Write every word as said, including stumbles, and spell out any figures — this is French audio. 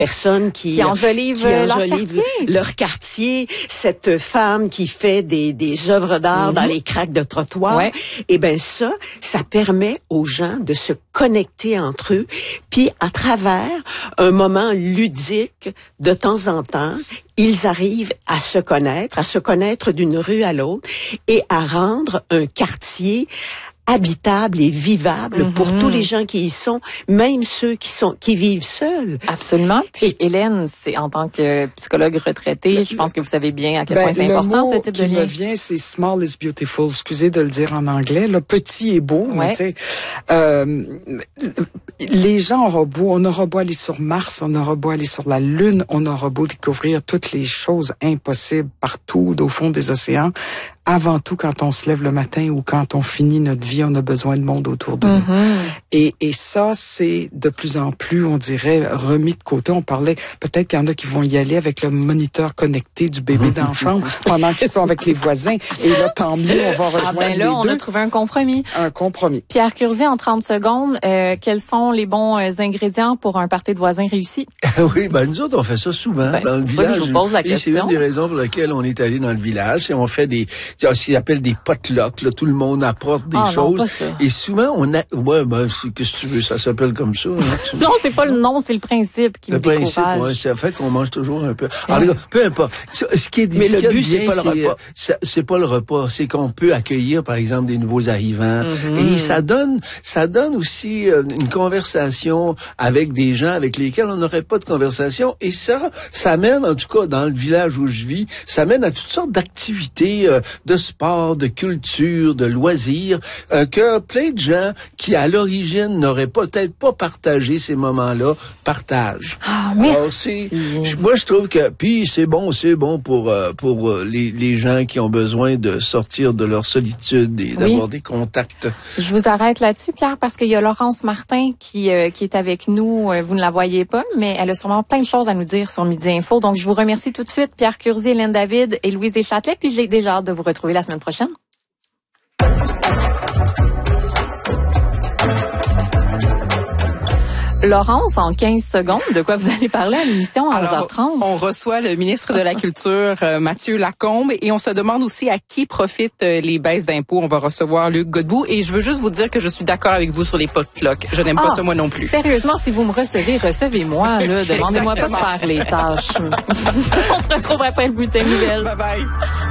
personnes qui, qui enjolivent, qui enjolivent leur quartier. leur quartier, cette femme qui fait des, des œuvres d'art mm-hmm. dans les craques de trottoir. Ouais. Et ben ça, ça permet aux gens de se connecter entre eux, puis à travers un moment ludique, de temps en temps, ils arrivent à se connaître, à se connaître d'une rue à l'autre et à rendre un quartier habitable et vivable mm-hmm. pour tous les gens qui y sont, même ceux qui sont qui vivent seuls. Absolument. Puis Hélène, c'est en tant que psychologue retraitée, le, je pense que vous savez bien à quel ben, point c'est important ce type de lien. Le mot qui me vient, c'est small is beautiful. Excusez de le dire en anglais. Là, petit et beau. Ouais. Mais tu sais, euh, les gens auront beau, on aura beau aller sur Mars, on aura beau aller sur la Lune, on aura beau découvrir toutes les choses impossibles partout au fond des océans. Avant tout, quand on se lève le matin ou quand on finit notre vie, on a besoin de monde autour de mm-hmm. nous. Et, et ça, c'est de plus en plus, on dirait, remis de côté. On parlait, peut-être qu'il y en a qui vont y aller avec le moniteur connecté du bébé dans la chambre pendant qu'ils sont avec les voisins. Et là, tant mieux, on va rejoindre ah ben là, les on deux. a trouvé un compromis. Un compromis. Pierre Curzi, en trente secondes, euh, quels sont les bons euh, ingrédients pour un party de voisins réussi? Oui, ben nous autres, on fait ça souvent ben, dans le village. Je vous pose la question. Et c'est une des raisons pour lesquelles on est allé dans le village. Et on fait des, ce qu'ils appellent des potlucks. Là, tout le monde apporte des ah, choses. Non, pas ça. Et souvent, on a, ouais, ben, qu'est-ce que tu veux, ça s'appelle comme ça. Hein, tu... non, c'est pas le nom, c'est le principe qui le me principe, décourage. ouais, ça fait qu'on mange toujours un peu. Alors, ouais. peu importe. Ce qui est difficile, mais le but, bien, c'est pas le repas. C'est, c'est pas le repas, c'est qu'on peut accueillir, par exemple, des nouveaux arrivants. Mm-hmm. Et ça donne, ça donne aussi euh, une conversation avec des gens avec lesquels on n'aurait pas de conversation. Et ça, ça mène, en tout cas, dans le village où je vis, ça mène à toutes sortes d'activités, euh, de sport, de culture, de loisirs, euh, que plein de gens qui, à l'origine, n'auraient peut-être pas partagé ces moments-là, partagent. Ah, merci. Alors, c'est, je, moi, je trouve que, puis c'est bon, c'est bon pour euh, pour euh, les, les gens qui ont besoin de sortir de leur solitude et oui. d'avoir des contacts. Je vous arrête là-dessus, Pierre, parce qu'il y a Laurence Martin qui euh, qui est avec nous. Vous ne la voyez pas, mais elle a sûrement plein de choses à nous dire sur Midi Info. Donc, je vous remercie tout de suite, Pierre Curzi, Hélène David et Louise Deschâtelet. Puis j'ai déjà hâte de vous retrouver la semaine prochaine. Laurence, en quinze secondes, de quoi vous allez parler à l'émission à onze heures trente? On reçoit le ministre de la Culture, euh, Mathieu Lacombe, et on se demande aussi à qui profitent euh, les baisses d'impôts. On va recevoir Luc Godbout, et je veux juste vous dire que je suis d'accord avec vous sur les potlucks. Je n'aime ah, pas ça moi non plus. Sérieusement, si vous me recevez, recevez-moi, là. Demandez-moi pas de faire les tâches. On se retrouve après le bulletin nouvelle. Bye bye.